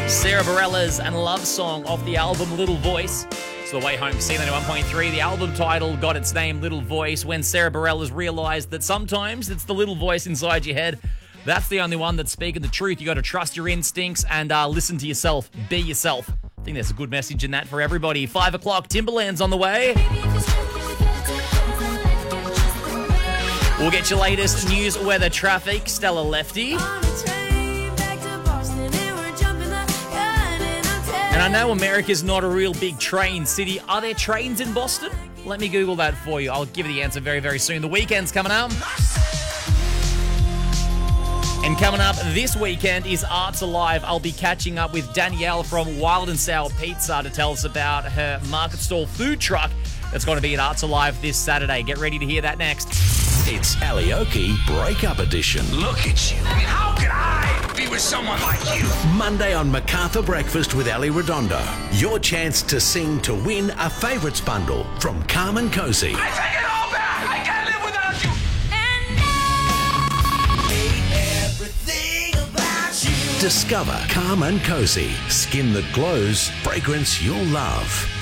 Sarah Bareilles and Love Song off the album Little Voice. It's the way home for C91.3. The album title got its name, Little Voice, when Sarah Bareilles realised that sometimes it's the little voice inside your head. That's the only one that's speaking the truth. You got to trust your instincts and listen to yourself. Be yourself. I think there's a good message in that for everybody. 5 o'clock, Timberland's on the way. We'll get your latest news, weather, traffic. Stella Lefty. And I know America's not a real big train city. Are there trains in Boston? Let me Google that for you. I'll give you the answer very, very soon. The weekend's coming up. And coming up this weekend is Arts Alive. I'll be catching up with Danielle from Wild and Sour Pizza to tell us about her market stall food truck that's going to be at Arts Alive this Saturday. Get ready to hear that next. It's Alioki Breakup Edition. Look at you. I mean, how could I be with someone like you? Monday on MacArthur Breakfast with Ali Redondo. Your chance to sing to win a favourites bundle from Carmen Cozy. I take it all back. I can't live without you. Discover Carmen Cozy. Skin that glows, fragrance you'll love.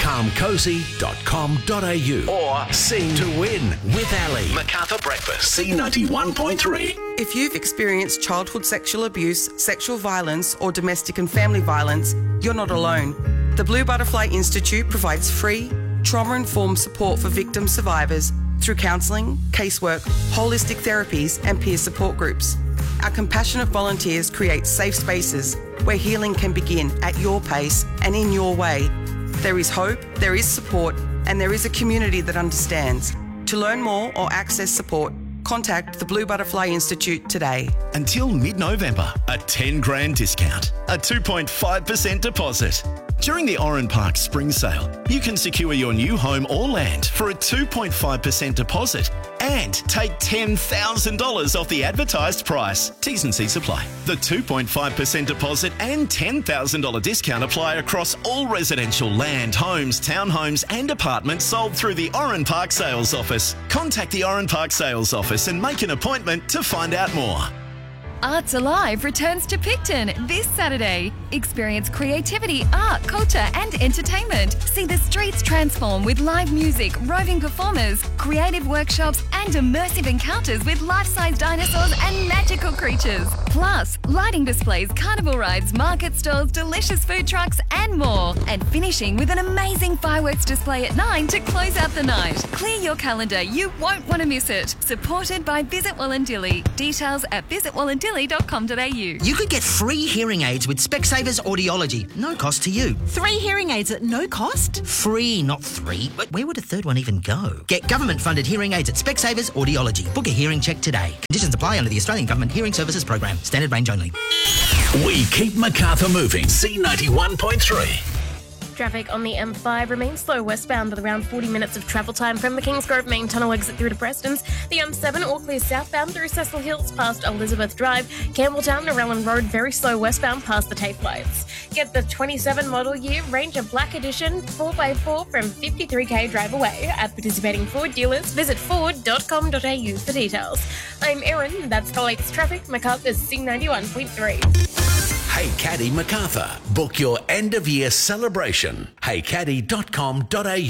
calmcozy.com.au or Sing to Win with Ali. MacArthur Breakfast, C91.3. If you've experienced childhood sexual abuse, sexual violence, or domestic and family violence, you're not alone. The Blue Butterfly Institute provides free, trauma-informed support for victim survivors through counselling, casework, holistic therapies, and peer support groups. Our compassionate volunteers create safe spaces where healing can begin at your pace and in your way. There is hope, there is support, and there is a community that understands. To learn more or access support, contact the Blue Butterfly Institute today. Until mid-November, a 10 grand discount, a 2.5% deposit. During the Oran Park Spring Sale, you can secure your new home or land for a 2.5% deposit and take $10,000 off the advertised price. T's and C's apply. The 2.5% deposit and $10,000 discount apply across all residential land, homes, townhomes and apartments sold through the Oran Park Sales Office. Contact the Oran Park Sales Office and make an appointment to find out more. Arts Alive returns to Picton this Saturday. Experience creativity, art, culture and entertainment. See the streets transform with live music, roving performers, creative workshops and immersive encounters with life-size dinosaurs and magical creatures. Plus, lighting displays, carnival rides, market stalls, delicious food trucks and more. And finishing with an amazing fireworks display at 9 to close out the night. Clear your calendar, you won't want to miss it. Supported by Visit Wollondilly. Details at visitwollondilly.com.au. You could get free hearing aids with Specsavers Audiology. No cost to you. 3 hearing aids at no cost? Free, not 3. But where would a third one even go? Get government-funded hearing aids at Specsavers Audiology. Book a hearing check today. Conditions apply under the Australian Government Hearing Services Program. Standard range only. We keep MacArthur moving. C91.3. Traffic on the M5 remains slow westbound with around 40 minutes of travel time from the Kingsgrove main tunnel exit through to Prestons. The M7 all clear southbound through Cecil Hills past Elizabeth Drive. Campbelltown to Relland Road very slow westbound past the TAFE lights. Get the 27 model year Ranger Black Edition 4x4 from 53k drive away. At participating Ford dealers, visit ford.com.au for details. I'm Erin, that's the latest traffic, MacArthur's C91.3. Hey Caddy MacArthur. Book your end of year celebration. heycaddy.com.au.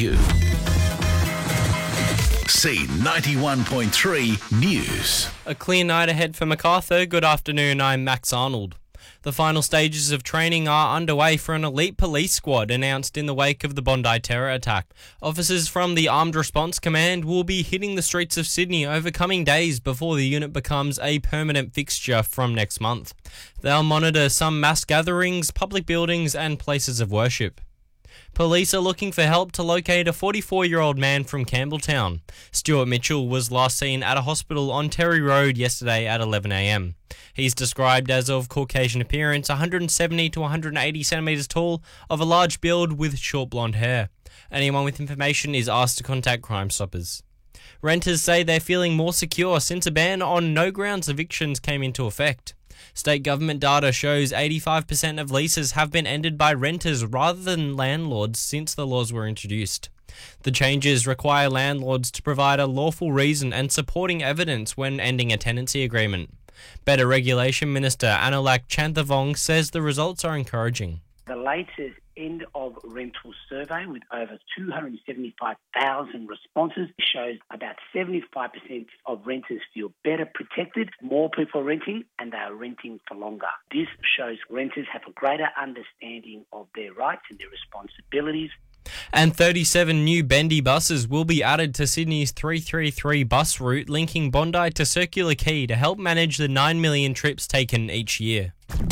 C91.3 News. A clear night ahead for MacArthur. Good afternoon, I'm Max Arnold. The final stages of training are underway for an elite police squad announced in the wake of the Bondi terror attack. Officers from the Armed Response Command will be hitting the streets of Sydney over coming days before the unit becomes a permanent fixture from next month. They'll monitor some mass gatherings, public buildings and places of worship. Police are looking for help to locate a 44-year-old man from Campbelltown. Stuart Mitchell was last seen at a hospital on Terry Road yesterday at 11 a.m. He's described as of Caucasian appearance, 170 to 180 centimetres tall, of a large build with short blonde hair. Anyone with information is asked to contact Crime Stoppers. Renters say they're feeling more secure since a ban on no-grounds evictions came into effect. State government data shows 85% of leases have been ended by renters rather than landlords since the laws were introduced. The changes require landlords to provide a lawful reason and supporting evidence when ending a tenancy agreement. Better Regulation Minister Anulak Chanthavong says the results are encouraging. The latest end of rental survey with over 275,000 responses shows about 75% of renters feel better protected, more people are renting, and they are renting for longer. This shows renters have a greater understanding of their rights and their responsibilities. And 37 new Bendy buses will be added to Sydney's 333 bus route linking Bondi to Circular Quay to help manage the 9 million trips taken each year.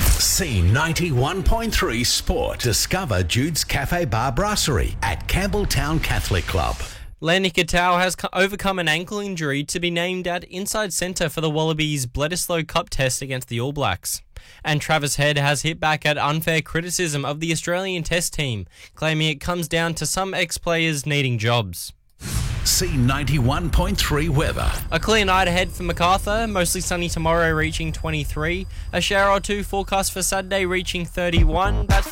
C91.3 Sport. Discover Jude's Cafe Bar Brasserie at Campbelltown Catholic Club. Len Ikitau has overcome an ankle injury to be named at inside centre for the Wallabies' Bledisloe Cup test against the All Blacks. And Travis Head has hit back at unfair criticism of the Australian Test team, claiming it comes down to some ex-players needing jobs. C91.3 weather. A clear night ahead for Macarthur, mostly sunny tomorrow reaching 23. A shower or two forecast for Saturday reaching 31. That's